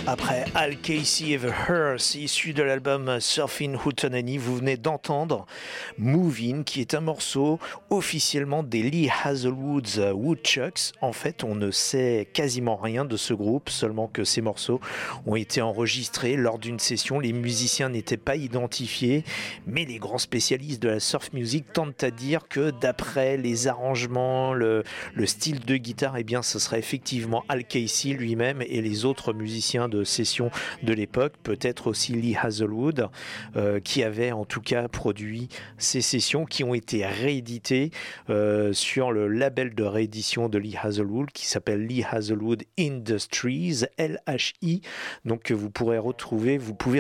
Après Al Casey Ever Hearse, issu de l'album Surfing Hootenanny, vous venez d'entendre Moving, qui est un morceau officiellement des Lee Hazlewood's Woodchucks. En fait, on ne sait quasiment rien de ce groupe, seulement que ces morceaux ont été enregistrés lors d'une session. Les musiciens n'étaient pas identifiés, mais les grands spécialistes de la surf music tentent à dire que d'après les arrangements, le style de guitare, eh bien, ce serait effectivement Al Casey lui-même et les autres musiciens de session de l'époque, peut-être aussi Lee Hazlewood, qui avait en tout cas produit ces sessions qui ont été rééditées sur le label de réédition de Lee Hazlewood qui s'appelle Lee Hazlewood Industries, LHI. Donc vous pouvez retrouver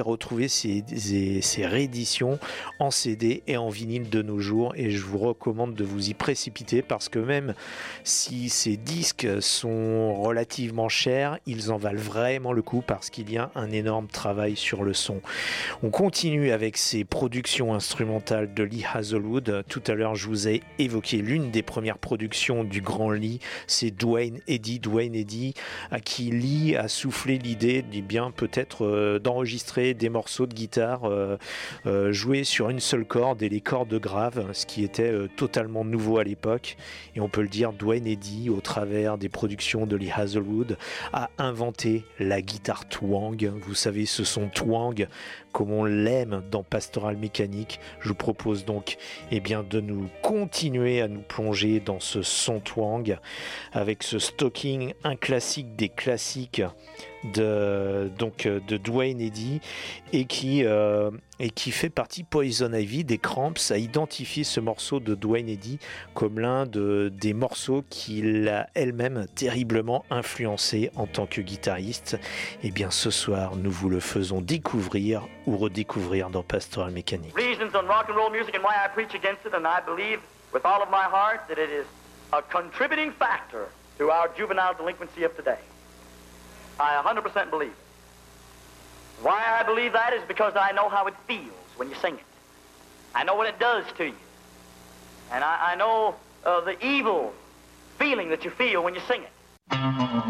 ces rééditions en CD et en vinyle de nos jours, et je vous recommande de vous y précipiter parce que même si ces disques sont relativement chers, ils en valent vraiment le coup parce qu'il y a un énorme travail sur le son. On continue avec ces productions instrumentales de Lee Hazlewood. Tout à l'heure, je vous ai évoqué l'une des premières productions du grand Lee, c'est Duane Eddy, à qui Lee a soufflé l'idée peut-être d'enregistrer des morceaux de guitare joués sur une seule corde et les cordes graves, ce qui était totalement nouveau à l'époque. Et on peut le dire, Duane Eddy, au travers des productions de Lee Hazlewood, a inventé la guitare twang. Vous savez, ce son twang comme on l'aime dans Pastoral Mécanique. Je vous propose donc de nous continuer à nous plonger dans ce son twang avec ce Stocking, un classique des classiques de Duane Eddy et qui fait partie, Poison Ivy des Cramps a identifié ce morceau de Duane Eddy comme l'un des morceaux qui l'a elle-même terriblement influencé en tant que guitariste. Et bien ce soir, nous vous le faisons découvrir ou redécouvrir dans Pastoral Mécanique. Reasons on rock and roll music and why I preach against it, and I believe with all of my heart that it is a contributing factor to our juvenile delinquency of today. I 100% believe it. Why I believe that is because I know how it feels when you sing it. I know what it does to you. And I know the evil feeling that you feel when you sing it.